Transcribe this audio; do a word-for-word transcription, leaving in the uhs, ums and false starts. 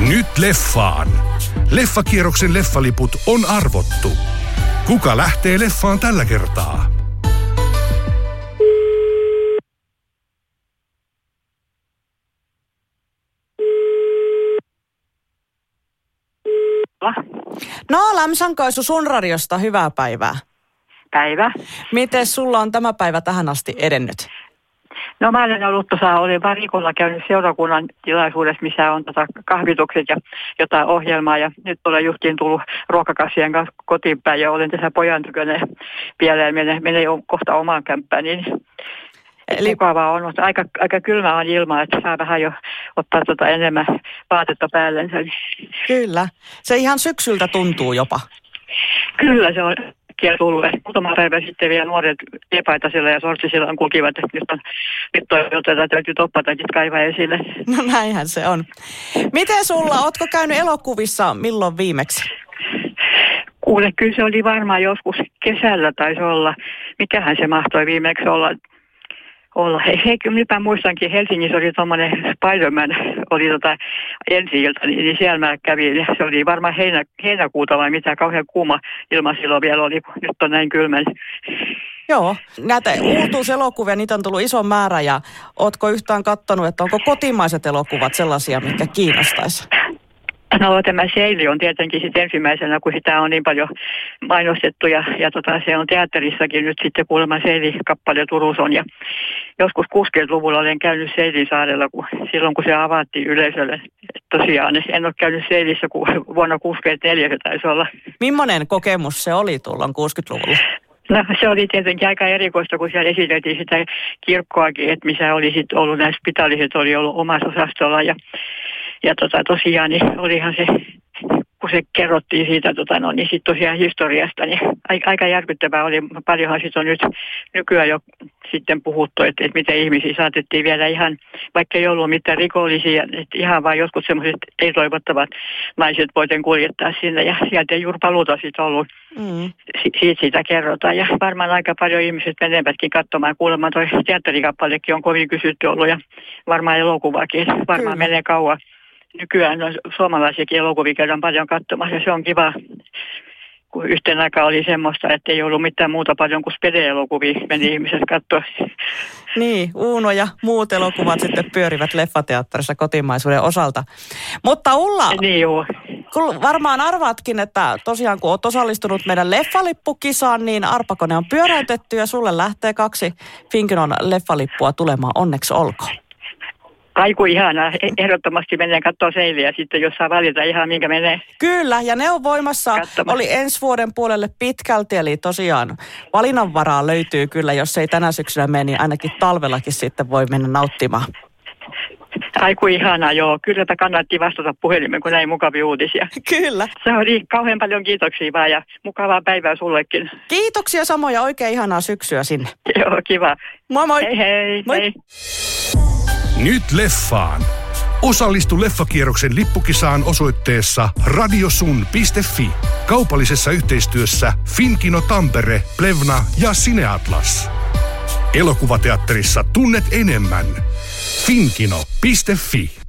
Nyt leffaan. Leffakierroksen leffaliput on arvottu. Kuka lähtee leffaan tällä kertaa? No, Lämsänkaisu sun radiosta, hyvää päivää. Päivä. Miten sulla on tämä päivä tähän asti edennyt? No mä olen ollut tuossa, olin varikolla käynyt seurakunnan tilaisuudessa, missä on tota kahvitukset ja jotain ohjelmaa. Ja nyt olen justiin tullut ruokakassien kanssa kotiin päin ja olen tässä pojan tykönä vielä ja menee, menee kohta omaan kämppään. Niin eli mukavaa on, mutta aika, aika kylmä on ilma, että saa vähän jo ottaa tota enemmän vaatetta päällensä. Kyllä. Se ihan syksyltä tuntuu jopa. Kyllä se on. Tullut. Muutama päivä sitten vielä nuoret epaitasilla ja sortsisilla kulkivat, että nyt on, nyt on jotain, täytyy toppatakin kaivaa esille. No näinhän se on. Miten sulla, ootko käynyt elokuvissa milloin viimeksi? Kuule, kyllä se oli varmaan joskus kesällä taisi olla. Mikähän se mahtoi viimeksi olla? olla. Hei, hei kyllä nytpä muistankin, Helsingissä oli tuommoinen Spider-Man, oli tota ensi-ilta, niin, niin siellä mä kävin. Se oli varmaan heinä, heinäkuuta vai mitä, kauhean kuuma ilma silloin vielä oli, kun nyt on näin kylmä. Joo, näitä uutuuselokuvia, niitä on tullut iso määrä ja ootko yhtään katsonut, että onko kotimaiset elokuvat sellaisia, mitkä kiinnostaisi? No tämä Seili on tietenkin sitten ensimmäisenä, kun sitä on niin paljon mainostettu ja, ja tota, se on teatterissakin nyt sitten kuulemma Seili-kappale Turussa on. Ja joskus kuusikymmentäluvulla olen käynyt Seilisaarella, kun, silloin kun se avattiin yleisölle. Et tosiaan en ole käynyt Seilissä, kun vuonna kuusikymmentäneljä se taisi olla. Millainen kokemus se oli tuolloin kuusikymmentäluvulla? No se oli tietenkin aika erikoista, kun siellä esiteltiin sitä kirkkoakin, että missä oli sitten ollut nämä spitaaliset, oli ollut omassa osastolla ja Ja tota, tosiaan niin olihan se, kun se kerrottiin siitä, tota, no, niin sitten tosiaan historiasta, niin aika, aika järkyttävää oli. Paljonhan sitten on nyt nykyään jo sitten puhuttu, että, että miten ihmisiä saatettiin vielä ihan, vaikka ei ollut mitään rikollisia, että ihan vaan joskus semmoiset ei-toivottavat naiset voitiin kuljettaa sinne ja sieltä ei juuri paluuta sitten ollut. Mm. Si- siitä sitä kerrotaan ja varmaan aika paljon ihmiset menevätkin katsomaan. Kuulemma toi teatterikappalekin on kovin kysytty ollut ja varmaan elokuvakin, varmaan Kyllä. menee kauan. Nykyään no, suomalaisiakin elokuvia käydään paljon katsomassa ja se on kiva, kun yhteen aikaan oli semmoista, että ei ollut mitään muuta paljon kuin spede-elokuvia, meni ihmiset katsoa. Niin, Uuno ja muut elokuvat sitten pyörivät leffateatterissa kotimaisuuden osalta. Mutta Ulla, niin joo. Kun varmaan arvaatkin, että tosiaan kun olet osallistunut meidän leffalippukisaan, niin arpakone on pyöräytetty ja sulle lähtee kaksi Finkinon leffalippua tulemaan. Onneksi olkoon. Aiku ihanaa. Ehdottomasti menen katsoa Seiliä sitten, jos saa valita ihan minkä menee. Kyllä, ja ne on voimassa. Katsomaan. Oli ensi vuoden puolelle pitkälti, eli tosiaan valinnanvaraa löytyy kyllä. Jos ei tänä syksynä mene, niin ainakin talvellakin sitten voi mennä nauttimaan. Aiku ihanaa, joo. Kyllä tätä kannatti vastata puhelimeen, kun näin mukavia uutisia. Kyllä. Se oli kauhean paljon kiitoksia vaan ja mukavaa päivää sullekin. Kiitoksia samoja, oikein ihanaa syksyä sinne. Joo, kiva. Moi moi. Hei hei. Moi. Hei. Nyt leffaan. Osallistu leffakierroksen lippukisaan osoitteessa radiosun piste fi. Kaupallisessa yhteistyössä Finkino Tampere, Plevna ja Cineatlas. Elokuvateatterissa tunnet enemmän. Finkino piste fi.